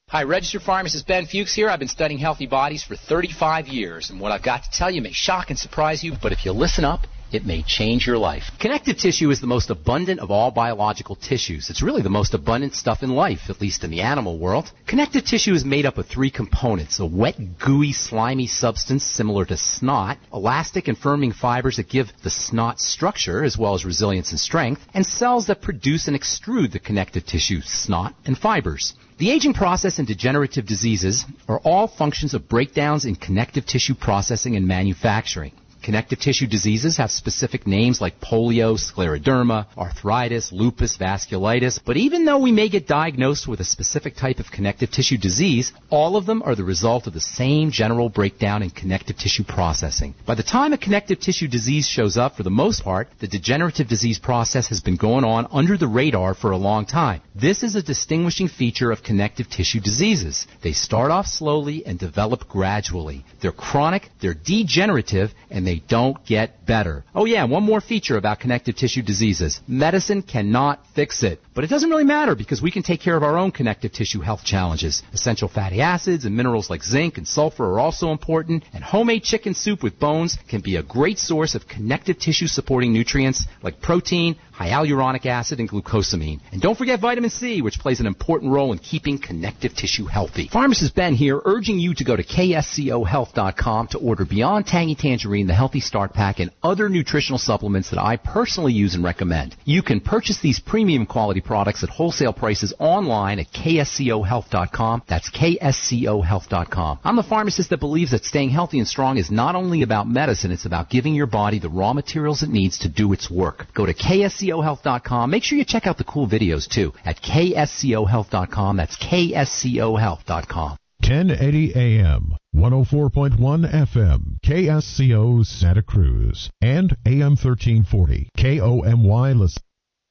Hi, registered pharmacist Ben Fuchs here. I've been studying healthy bodies for 35 years, and what I've got to tell you may shock and surprise you, but if you listen up, it may change your life. Connective tissue is the most abundant of all biological tissues. It's really the most abundant stuff in life, at least in the animal world. Connective tissue is made up of three components: a wet, gooey, slimy substance similar to snot, elastic and firming fibers that give the snot structure as well as resilience and strength, and cells that produce and extrude the connective tissue, snot, and fibers. The aging process and degenerative diseases are all functions of breakdowns in connective tissue processing and manufacturing. Connective tissue diseases have specific names like polio, scleroderma, arthritis, lupus, vasculitis, but even though we may get diagnosed with a specific type of connective tissue disease, all of them are the result of the same general breakdown in connective tissue processing. By the time a connective tissue disease shows up, for the most part, the degenerative disease process has been going on under the radar for a long time. This is a distinguishing feature of connective tissue diseases. They start off slowly and develop gradually. They're chronic, they're degenerative, and they don't get better. Oh yeah, one more feature about connective tissue diseases. Medicine cannot fix it. But it doesn't really matter because we can take care of our own connective tissue health challenges. Essential fatty acids and minerals like zinc and sulfur are also important, and homemade chicken soup with bones can be a great source of connective tissue supporting nutrients like protein, hyaluronic acid, and glucosamine. And don't forget vitamin C, which plays an important role in keeping connective tissue healthy. Pharmacist Ben here, urging you to go to kscohealth.com to order Beyond Tangy Tangerine, the Healthy Start Pack, and other nutritional supplements that I personally use and recommend. You can purchase these premium quality products at wholesale prices online at kscohealth.com. That's kscohealth.com. I'm the pharmacist that believes that staying healthy and strong is not only about medicine, it's about giving your body the raw materials it needs to do its work. Go to kscohealth.com. Make sure you check out the cool videos too at kscohealth.com. That's kscohealth.com. 1080 AM, 104.1 FM, KSCO Santa Cruz, and AM 1340, KOMY Listen.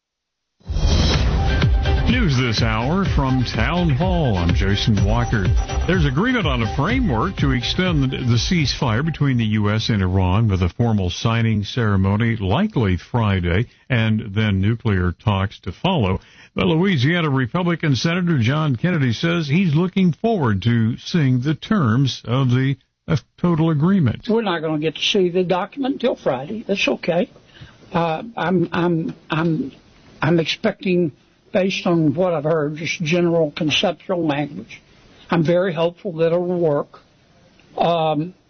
News this hour from Town Hall. I'm Jason Walker. There's agreement on a framework to extend the ceasefire between the U.S. and Iran with a formal signing ceremony likely Friday and then nuclear talks to follow. The Louisiana Republican Senator John Kennedy says he's looking forward to seeing the terms of the total agreement. We're not going to get to see the document until Friday. That's okay. I'm expecting, based on what I've heard, just general conceptual language. I'm very hopeful that it'll work.